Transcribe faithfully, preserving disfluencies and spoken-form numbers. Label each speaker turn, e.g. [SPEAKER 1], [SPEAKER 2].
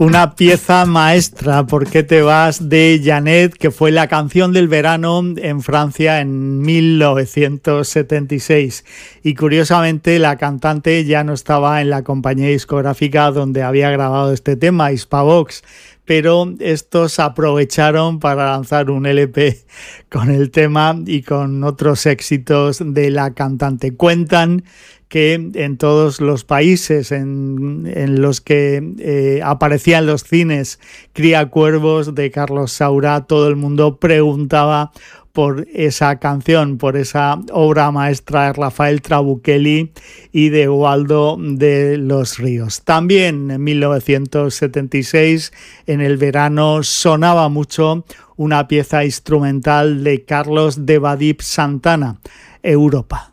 [SPEAKER 1] Una pieza maestra, ¿Por qué te vas?, de Janet, que fue la canción del verano en Francia en mil novecientos setenta y seis. Y curiosamente la cantante ya no estaba en la compañía discográfica donde había grabado este tema, Hispavox, pero estos aprovecharon para lanzar un L P con el tema y con otros éxitos de la cantante. Cuentan que en todos los países en, en los que eh, aparecían los cines Criacuervos de Carlos Saura, todo el mundo preguntaba por esa canción, por esa obra maestra de Rafael Trabucchelli y de Ubaldo de los Ríos. También en mil novecientos setenta y seis, en el verano, sonaba mucho una pieza instrumental de Carlos de Badip Santana, Europa.